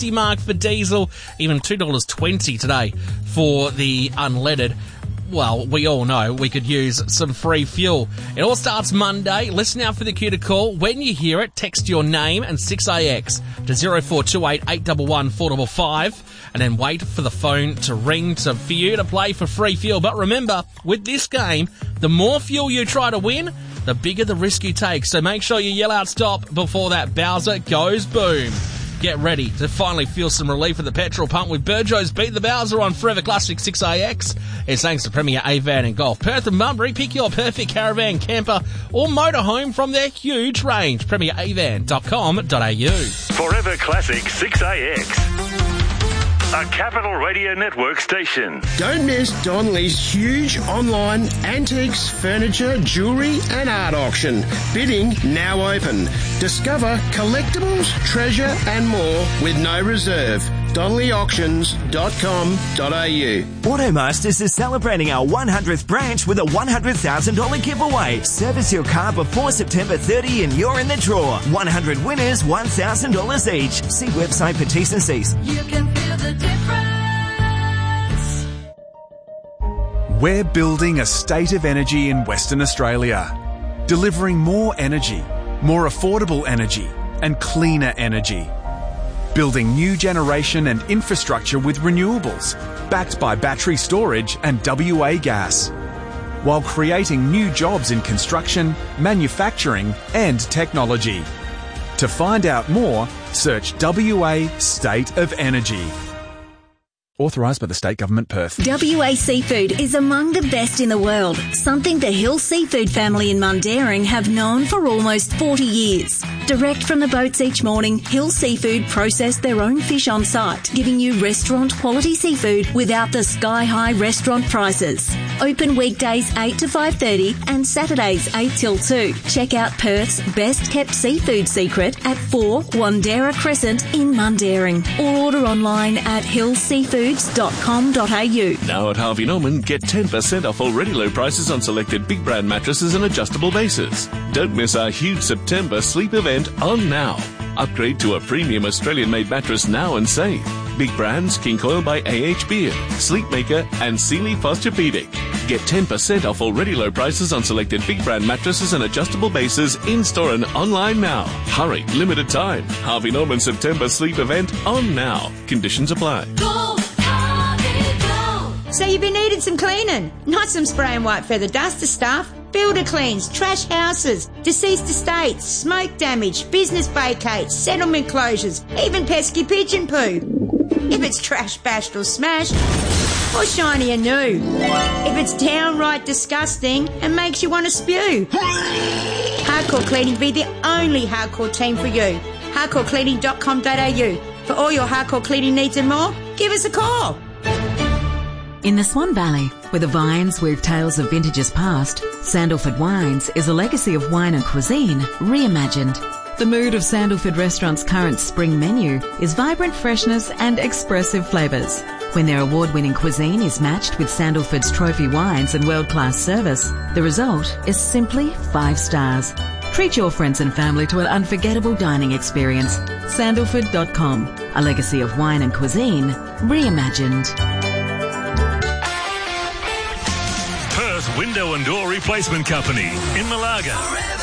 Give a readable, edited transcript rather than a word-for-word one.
$2.60 mark for diesel, even $2.20 today for the unleaded. Well, we all know we could use some free fuel. It all starts Monday. Listen out for the cue to call. When you hear it, text your name and 6AX to 0428 811 455 and then wait for the phone to ring for you to play for free fuel. But remember, with this game, the more fuel you try to win, the bigger the risk you take. So make sure you yell out stop before that Bowser goes boom. Get ready to finally feel some relief at the petrol pump with Burjo's Beat the Bowser on Forever Classic 6AX. It's thanks to Premier Avan and Golf. Perth and Bunbury, pick your perfect caravan, camper or motorhome from their huge range. PremierAvan.com.au. Forever Classic 6AX. A Capital Radio Network station. Don't miss Donley's huge online antiques, furniture, jewellery and art auction. Bidding now open. Discover collectibles, treasure and more with no reserve. DonleyAuctions.com.au. Automasters is celebrating our 100th branch with a $100,000 giveaway. Service your car before September 30 and you're in the draw. 100 winners, $1,000 each. See website for T's and C's. You can feel the difference. We're building a state of energy in Western Australia, delivering more energy, more affordable energy and cleaner energy. Building new generation and infrastructure with renewables, backed by battery storage and WA gas, while creating new jobs in construction, manufacturing and technology. To find out more, search WA State of Energy. Authorised by the State Government, Perth. WA Seafood is among the best in the world, something the Hill Seafood family in Mundaring have known for almost 40 years. Direct from the boats each morning, Hill Seafood process their own fish on site, giving you restaurant quality seafood without the sky-high restaurant prices. Open weekdays 8 to 5:30 and Saturdays 8 till 2. Check out Perth's best-kept seafood secret at 4 Wandera Crescent in Mundaring, or order online at hillseafoods.com.au. Now at Harvey Norman, get 10% off already low prices on selected big brand mattresses and adjustable bases. Don't miss our huge September sleep event on now. Upgrade to a premium Australian-made mattress now and save. Big brands, King Coil by AH Beer, Sleepmaker and Sealy Posturepedic. Get 10% off already low prices on selected big brand mattresses and adjustable bases in-store and online now. Hurry, limited time. Harvey Norman September sleep event on now. Conditions apply. Go, Harvey, go. So you've been needing some cleaning, not some spray and white feather duster stuff. Builder cleans, trash houses, deceased estates, smoke damage, business vacates, settlement closures, even pesky pigeon poo. If it's trash, bashed or smashed, or shiny and new. If it's downright disgusting and makes you want to spew. Hardcore Cleaning be the only hardcore team for you. hardcorecleaning.com.au. For all your hardcore cleaning needs and more, give us a call. In the Swan Valley, where the vines weave tales of vintages past, Sandalford Wines is a legacy of wine and cuisine reimagined. The mood of Sandalford Restaurant's current spring menu is vibrant freshness and expressive flavours. When their award-winning cuisine is matched with Sandalford's trophy wines and world-class service, the result is simply 5 stars. Treat your friends and family to an unforgettable dining experience. Sandalford.com, a legacy of wine and cuisine reimagined. Perth Window and Door Replacement Company in Malaga.